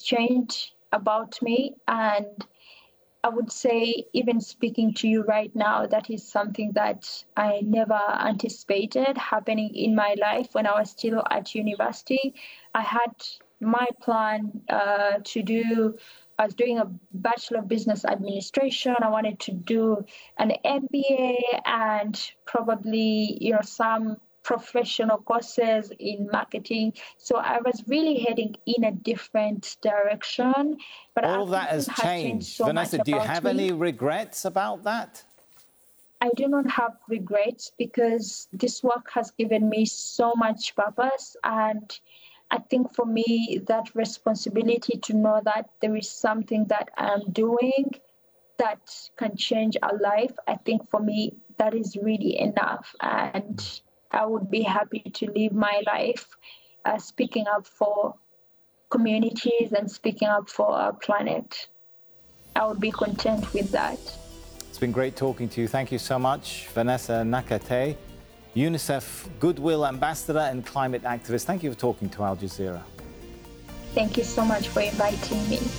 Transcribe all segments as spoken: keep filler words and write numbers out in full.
changed about me. And I would say, even speaking to you right now, that is something that I never anticipated happening in my life when I was still at university. I had my plan uh, to do, I was doing a Bachelor of Business Administration. I wanted to do an M B A and probably, you know, some professional courses in marketing. So I was really heading in a different direction. But all of that has, has changed. changed so Vanessa, do you have me. any regrets about that? I do not have regrets because this work has given me so much purpose. And I think for me, that responsibility to know that there is something that I'm doing that can change a life, I think for me, that is really enough. And I would be happy to live my life uh, speaking up for communities and speaking up for our planet. I would be content with that. It's been great talking to you. Thank you so much, Vanessa Nakate, UNICEF Goodwill Ambassador and climate activist. Thank you for talking to Al Jazeera. Thank you so much for inviting me.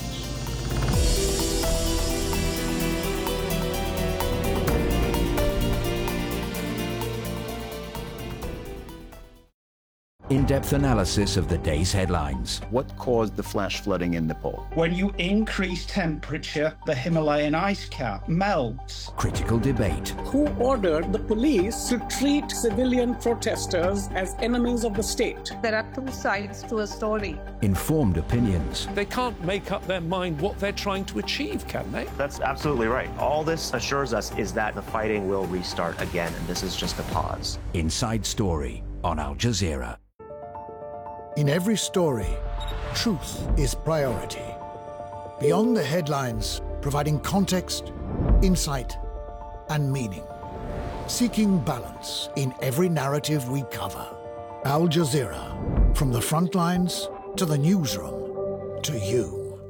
In-depth analysis of the day's headlines. What caused the flash flooding in Nepal? When you increase temperature, the Himalayan ice cap melts. Critical debate. Who ordered the police to treat civilian protesters as enemies of the state? There are two sides to a story. Informed opinions. They can't make up their mind what they're trying to achieve, can they? That's absolutely right. All this assures us is that the fighting will restart again, and this is just a pause. Inside Story on Al Jazeera. In every story, truth is priority. Beyond the headlines, providing context, insight, and meaning. Seeking balance in every narrative we cover. Al Jazeera, from the front lines to the newsroom, to you.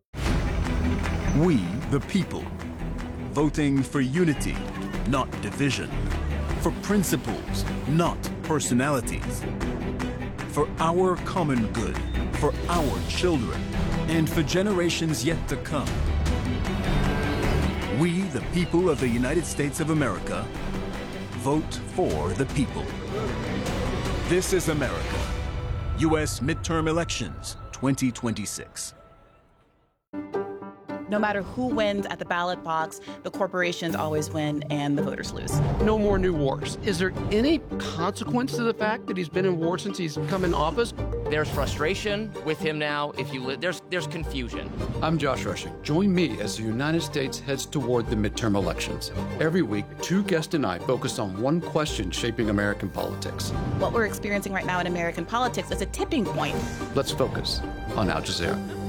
We, the people, voting for unity, not division. For principles, not personalities. For our common good, for our children, and for generations yet to come. We, the people of the United States of America, vote for the people. This is America. U S midterm elections twenty twenty-six. No matter who wins at the ballot box, the corporations always win and the voters lose. No more new wars. Is there any consequence to the fact that he's been in war since he's come in office? There's frustration with him now. If you li- there's there's confusion. I'm Josh Rushing. Join me as the United States heads toward the midterm elections. Every week, two guests and I focus on one question shaping American politics. What we're experiencing right now in American politics is a tipping point. Let's focus on Al Jazeera.